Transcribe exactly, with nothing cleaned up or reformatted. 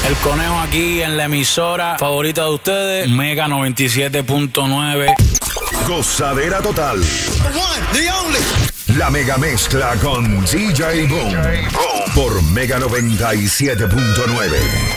El Conejo aquí en la emisora favorita de ustedes, Mega noventa y siete punto nueve. Gozadera total. The one, the only. La mega mezcla con D J Boom. Por Mega noventa y siete punto nueve.